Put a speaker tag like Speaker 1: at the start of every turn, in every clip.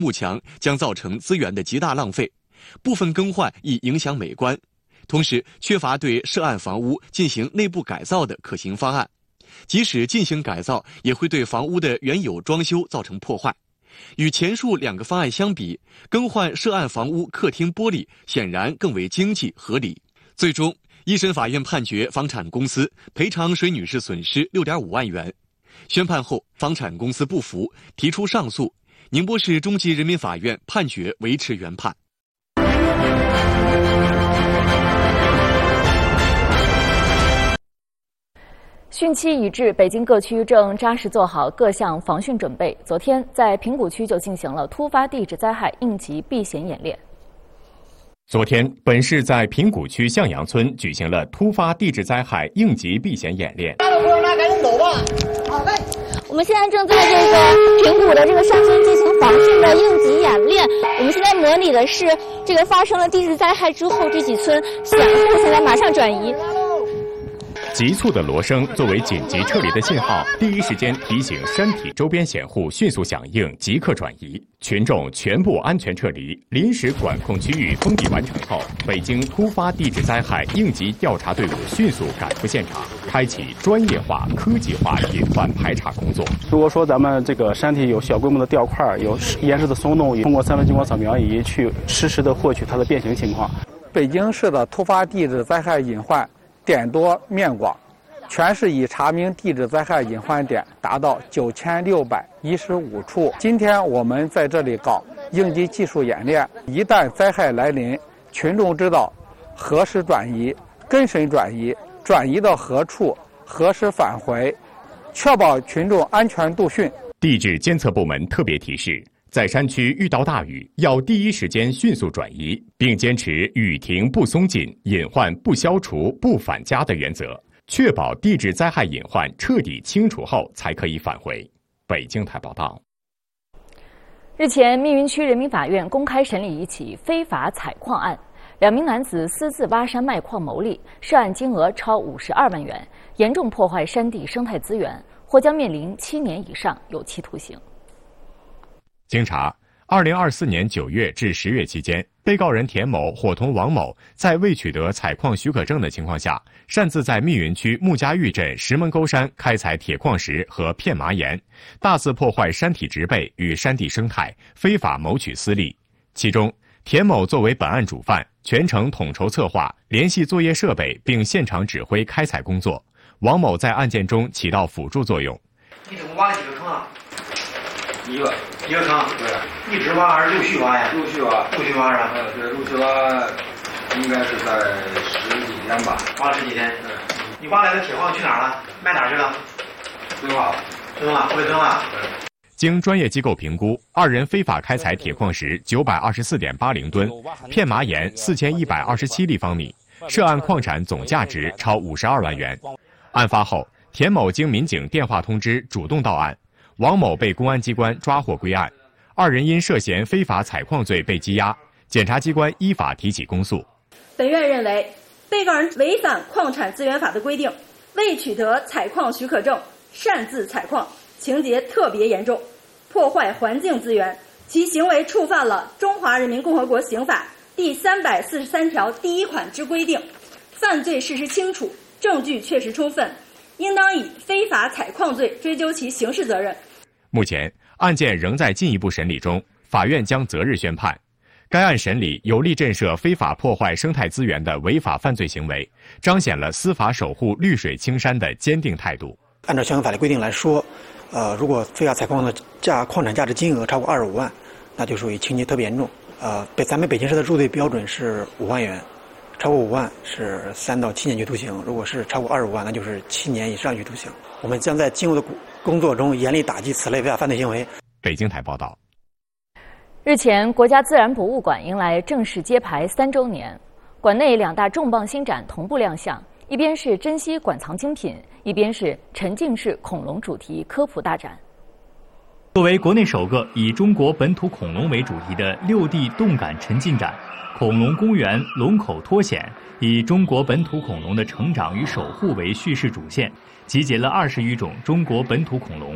Speaker 1: 幕墙将造成资源的极大浪费，部分更换易影响美观，同时缺乏对涉案房屋进行内部改造的可行方案。即使进行改造，也会对房屋的原有装修造成破坏。与前述2个方案相比，更换涉案房屋客厅玻璃显然更为经济合理。最终，一审法院判决房产公司赔偿水女士损失6.5万元。宣判后，房产公司不服，提出上诉。宁波市中级人民法院判决维持原判。
Speaker 2: 汛期已至，北京各区正扎实做好各项防汛准备。昨天，在平谷区就进行了突发地质灾害应急避险演练。
Speaker 3: 昨天，本市在平谷区向阳村举行了突发地质灾害应急避险演练。
Speaker 4: 那赶紧走吧。好嘞。
Speaker 5: 我们现在正在这个平谷的这个山村进行防汛的应急演练。我们现在模拟的是这个发生了地质灾害之后，这几村险户现在马上转移。
Speaker 3: 急促的锣声作为紧急撤离的信号，第一时间提醒山体周边险户迅速响应，即刻转移。群众全部安全撤离，临时管控区域封闭完成后，北京突发地质灾害应急调查队伍迅速赶赴现场，开启专业化、科技化隐患排查工作。
Speaker 6: 如果说咱们这个山体有小规模的掉块、有岩石的松动，通过3维激光扫描仪去实时的获取它的变形情况。
Speaker 7: 北京市的突发地质灾害隐患点多面广，全市已查明地质灾害隐患点达到9615处。今天我们在这里搞应急技术演练，一旦灾害来临，群众知道何时转移、跟谁转移、转移到何处、何时返回，确保群众安全度汛。
Speaker 3: 地质监测部门特别提示，在山区遇到大雨，要第一时间迅速转移，并坚持雨停不松劲、隐患不消除不返家的原则，确保地质灾害隐患彻底清除后才可以返回。北京台报道。
Speaker 2: 日前，密云区人民法院公开审理一起非法采矿案，2名男子私自挖山卖矿牟利，涉案金额超52万元，严重破坏山地生态资源，或将面临7年以上有期徒刑。
Speaker 3: 经查，2024年9月至10月期间，被告人田某伙同王某在未取得采矿许可证的情况下，擅自在密云区穆家峪镇石门沟山开采铁矿石和片麻岩，大肆破坏山体植被与山地生态，非法谋取私利。其中，田某作为本案主犯，全程统筹策划，联系作业设备，并现场指挥开采工作。王某在案件中起到辅助作用。
Speaker 8: 你总共挖了几个坑啊？
Speaker 9: 一个
Speaker 8: 坑，对，一直挖还是陆续挖呀？
Speaker 9: 陆续挖
Speaker 8: 是吧？
Speaker 9: 对，陆续挖，应该是在10几天吧。
Speaker 8: 挖了10几天。
Speaker 9: 对。
Speaker 8: 你挖来的铁矿去哪儿了？卖哪儿去了？
Speaker 9: 扔了，
Speaker 8: 被扔了。
Speaker 9: 对。
Speaker 3: 经专业机构评估，2人非法开采铁矿石924.80吨，片麻岩4127立方米，涉案矿产总价值超52万元。案发后，田某经民警电话通知主动到案，王某被公安机关抓获归案，2人因涉嫌非法采矿罪被羁押，检察机关依法提起公诉。
Speaker 10: 本院认为，被告人违反矿产资源法的规定，未取得采矿许可证，擅自采矿，情节特别严重，破坏环境资源，其行为触犯了《中华人民共和国刑法》第343条第1款之规定，犯罪事实清楚，证据确实充分，应当以非法采矿罪追究其刑事责任。
Speaker 3: 目前，案件仍在进一步审理中，法院将择日宣判。该案审理有力震慑非法破坏生态资源的违法犯罪行为，彰显了司法守护绿水青山的坚定态度。
Speaker 11: 按照相关法律规定来说，如果非法采矿的矿产价值金额超过25万，那就属于情节特别严重。咱们北京市的入罪标准是5万元，超过5万是3到7年拘徒刑，如果是超过25万，那就是7年以上拘徒刑。我们将在今后的工作中严厉打击此类违法犯罪行为。
Speaker 3: 北京台报道。
Speaker 2: 日前，国家自然博物馆迎来正式揭牌3周年，馆内2大重磅新展同步亮相，一边是珍稀馆藏精品，一边是沉浸式恐龙主题科普大展。
Speaker 12: 作为国内首个以中国本土恐龙为主题的6D 动感沉浸展，恐龙公园龙口脱险以中国本土恐龙的成长与守护为叙事主线，集结了20余种中国本土恐龙，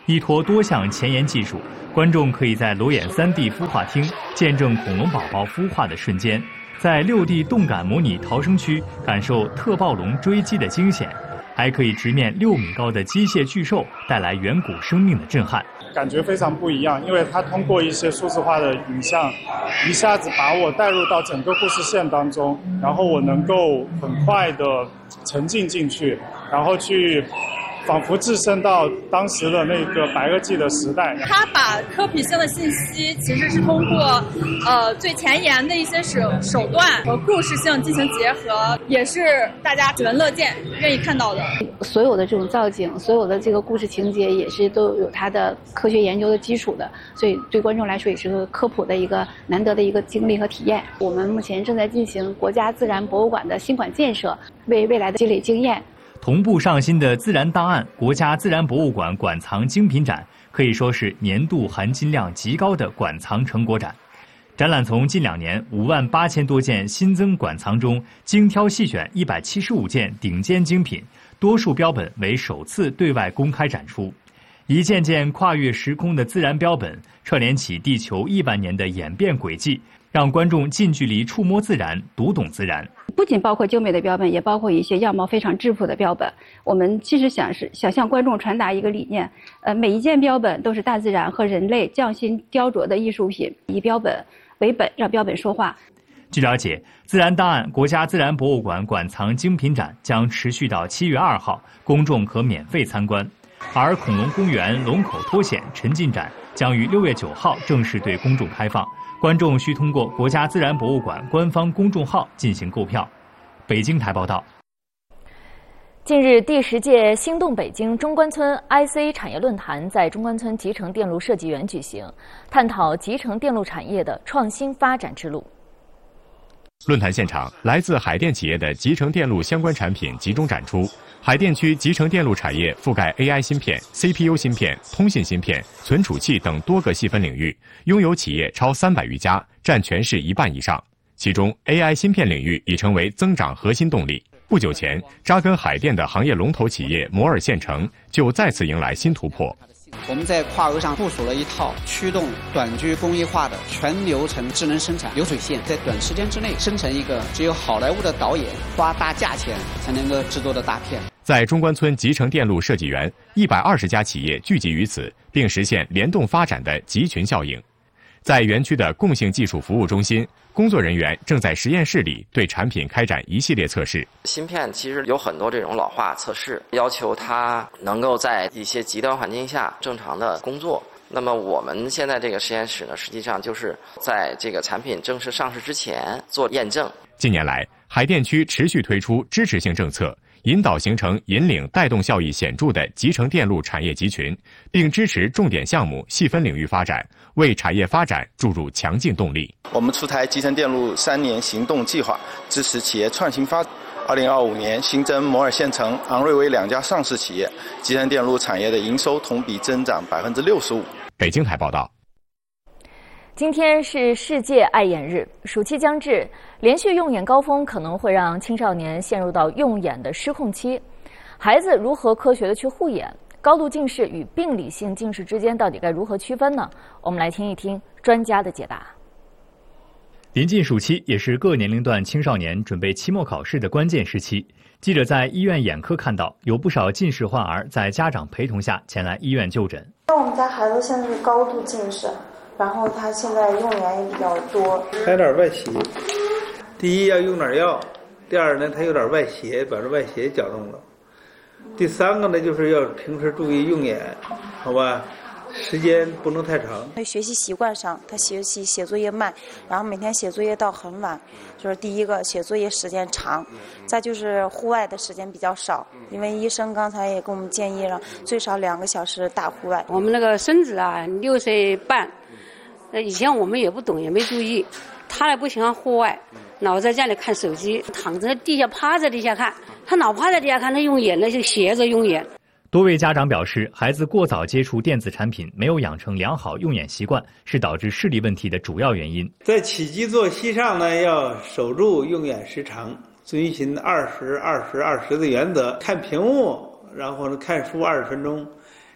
Speaker 12: 依托多项前沿技术，观众可以在裸眼3D 孵化厅见证恐龙宝宝孵化的瞬间，在6D 动感模拟逃生区感受特暴龙追击的惊险，还可以直面6米高的机械巨兽带来远古生命的震撼。
Speaker 13: 感觉非常不一样，因为它通过一些数字化的影像，一下子把我带入到整个故事线当中，然后我能够很快的沉浸进去，然后去仿佛置身到当时的那个白垩纪的时代。
Speaker 14: 他把科普性的信息其实是通过最前沿的一些手段和故事性进行结合，也是大家喜闻乐见、愿意看到的。
Speaker 15: 所有的这种造景，所有的这个故事情节也是都有它的科学研究的基础的，所以对观众来说也是个科普的一个难得的一个经历和体验。我们目前正在进行国家自然博物馆的新馆建设，为未来的积累经验。
Speaker 12: 同步上新的自然档案国家自然博物馆馆藏精品展，可以说是年度含金量极高的馆藏成果展。展览从近2年58000多件新增馆藏中精挑细选175件顶尖精品，多数标本为首次对外公开展出。一件件跨越时空的自然标本，串联起地球1万年的演变轨迹，让观众近距离触摸自然，读懂自然。
Speaker 15: 不仅包括精美的标本，也包括一些样貌非常质朴的标本。我们其实想向观众传达一个理念，每一件标本都是大自然和人类匠心雕琢的艺术品，以标本为本，让标本说话。
Speaker 12: 据了解，自然档案国家自然博物馆馆藏精品展将持续到7月2号，公众可免费参观。而恐龙公园龙口脱险沉浸展将于6月9号正式对公众开放，观众需通过国家自然博物馆官方公众号进行购票。北京台报道。
Speaker 2: 近日，第10届兴动北京中关村 IC 产业论坛在中关村集成电路设计园举行，探讨集成电路产业的创新发展之路。
Speaker 3: 论坛现场，来自海淀企业的集成电路相关产品集中展出。海淀区集成电路产业覆盖 AI 芯片、CPU 芯片、通信芯片、存储器等多个细分领域，拥有企业超300余家，占全市1半以上。其中 AI 芯片领域已成为增长核心动力。不久前，扎根海淀的行业龙头企业摩尔线程就再次迎来新突破。
Speaker 16: 我们在跨额上部署了一套驱动短居工艺化的全流程智能生产流水线，在短时间之内生成一个只有好莱坞的导演花大价钱才能够制作的大片。
Speaker 3: 在中关村集成电路设计园，120家企业聚集于此，并实现联动发展的集群效应。在园区的共性技术服务中心，工作人员正在实验室里对产品开展一系列测试。
Speaker 17: 芯片其实有很多这种老化测试，要求它能够在一些极端环境下正常的工作。那么我们现在这个实验室呢，实际上就是在这个产品正式上市之前做验证。
Speaker 3: 近年来，海淀区持续推出支持性政策，引导形成引领带动效益显著的集成电路产业集群，并支持重点项目细分领域发展，为产业发展注入强劲动力。
Speaker 18: 我们出台集成电路3年行动计划，支持企业创新发展。2025年新增摩尔线程、昂瑞威2家上市企业，集成电路产业的营收同比增长65%。
Speaker 3: 北京台报道。
Speaker 2: 今天是世界爱眼日，暑期将至，连续用眼高峰可能会让青少年陷入到用眼的失控期。孩子如何科学的去护眼？高度近视与病理性近视之间到底该如何区分呢？我们来听一听专家的解答。
Speaker 12: 临近暑期，也是各年龄段青少年准备期末考试的关键时期。记者在医院眼科看到，有不少近视患儿在家长陪同下前来医院就诊。
Speaker 19: 我们家孩子现在是高度近视，然后他现在用眼也比较多，
Speaker 20: 还有点外斜。第一要用点药，第二呢他有点外斜，把这外斜矫正了。第三个呢就是要平时注意用眼，好吧？时间不能太长。
Speaker 19: 学习习惯上，他写作业慢，然后每天写作业到很晚，就是第一个写作业时间长，再就是户外的时间比较少，因为医生刚才也给我们建议让最少2个小时大户外。
Speaker 21: 我们那个孙子啊，6岁半，以前我们也不懂也没注意，他也不喜欢户外，老在家里看手机，躺在地下趴在地下看，他老趴在地下看，他用眼那就斜着用眼。
Speaker 12: 多位家长表示，孩子过早接触电子产品，没有养成良好用眼习惯，是导致视力问题的主要原因。
Speaker 20: 在起居作息上呢，要守住用眼时长，遵循20-20-20的原则，看屏幕，然后呢看书20分钟，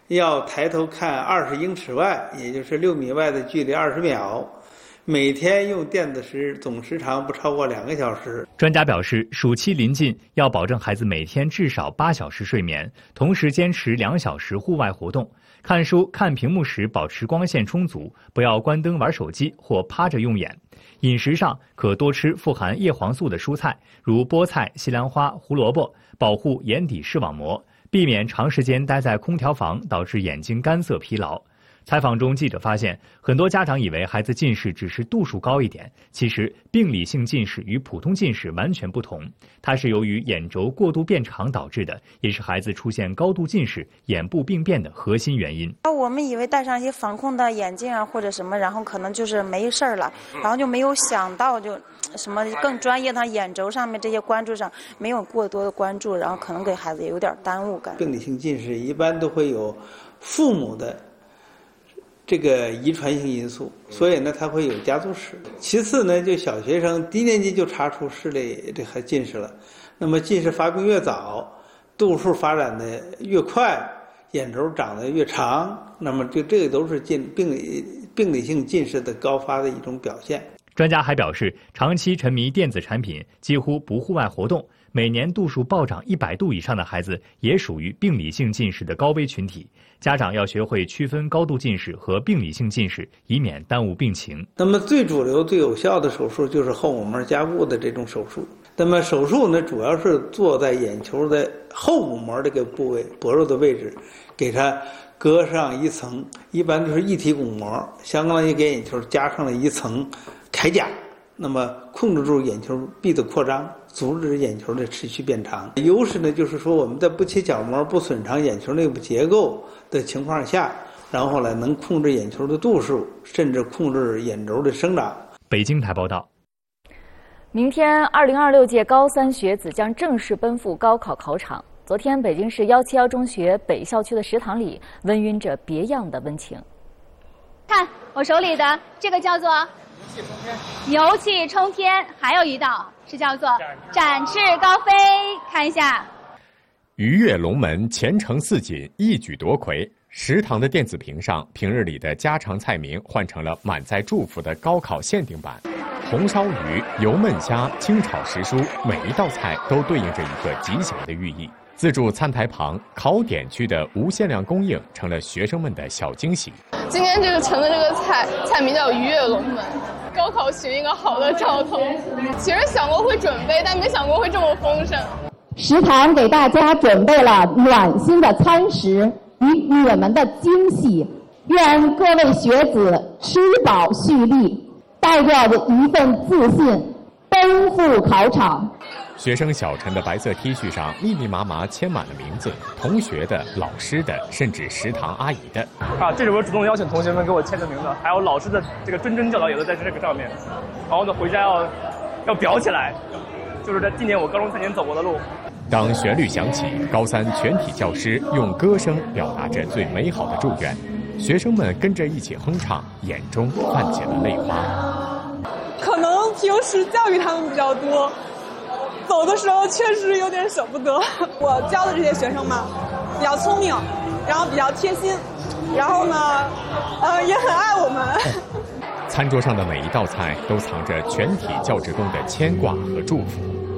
Speaker 20: 要抬头看20英尺外，也就是6米外的距离20秒。每天用电子时总时长不超过2个小时。
Speaker 12: 专家表示，暑期临近，要保证孩子每天至少8小时睡眠，同时坚持2小时户外活动。看书、看屏幕时保持光线充足，不要关灯玩手机或趴着用眼。饮食上可多吃富含叶黄素的蔬菜，如菠菜、西兰花、胡萝卜，保护眼底视网膜，避免长时间待在空调房导致眼睛干涩疲劳。采访中，记者发现，很多家长以为孩子近视只是度数高一点，其实病理性近视与普通近视完全不同，它是由于眼轴过度变长导致的，也是孩子出现高度近视、眼部病变的核心原因。
Speaker 19: 我们以为戴上一些防控的眼镜啊或者什么，然后可能就是没事儿了，然后就没有想到就什么更专业的眼轴上面这些关注上没有过多的关注，然后可能给孩子也有点耽误感。
Speaker 20: 病理性近视一般都会有父母的这个遗传性因素，所以呢，它会有家族史。其次呢，就小学生低年级就查出视力这还近视了，那么近视发病越早，度数发展的越快，眼轴长得越长，那么这个都是病理性近视的高发的一种表现。
Speaker 12: 专家还表示，长期沉迷电子产品，几乎不户外活动，每年度数暴涨100度以上的孩子也属于病理性近视的高危群体。家长要学会区分高度近视和病理性近视，以免耽误病情。
Speaker 20: 那么最主流、最有效的手术就是后母膜加固的这种手术。那么手术呢，主要是做在眼球的后母膜这个部位薄弱的位置，给它割上一层，一般就是一体巩膜，相当于给眼球加上了一层铠甲，那么控制住眼球壁的扩张，阻止眼球的持续变长。优势呢，就是说我们在不切角膜、不损伤眼球内部结构的情况下，然后呢能控制眼球的度数，甚至控制眼轴的生长。
Speaker 12: 北京台报道。
Speaker 2: 明天2026届高3学子将正式奔赴高考考场。昨天，北京市171中学北校区的食堂里温熨着别样的温情。
Speaker 5: 看我手里的这个叫做牛气冲天，还有一道是叫做展翅高飞。看一下，
Speaker 3: 鱼跃龙门，前程似锦，一举夺魁。食堂的电子屏上，平日里的家常菜名换成了满载祝福的高考限定版。红烧鱼、油焖虾、清炒时蔬，每一道菜都对应着一个吉祥的寓意。自助餐台旁，考点区的无限量供应成了学生们的小惊喜。
Speaker 1: 今天这个盛的这个菜名叫鱼跃龙门，高考寻一个好的兆头。其实想过会准备，但没想过会这么丰盛。
Speaker 22: 食堂给大家准备了暖心的餐食与你们的惊喜，愿各位学子吃饱蓄力，带着一份自信奔赴考场。
Speaker 3: 学生小陈的白色 T 恤上密密麻麻签满了名字，同学的、老师的，甚至食堂阿姨的。
Speaker 23: 这是我主动邀请同学们给我签的名字，还有老师的这个谆谆教导也都在这个上面。然后呢，回家要裱起来，就是在纪念我高中3年走过的路。
Speaker 3: 当旋律响起，高3全体教师用歌声表达着最美好的祝愿，学生们跟着一起哼唱，眼中泛起了泪花。
Speaker 1: 可能平时教育他们比较多，走的时候确实有点舍不得。我教的这些学生嘛，比较聪明，然后比较贴心，然后呢，也很爱我们。
Speaker 3: 餐桌上的每一道菜都藏着全体教职工的牵挂和祝福。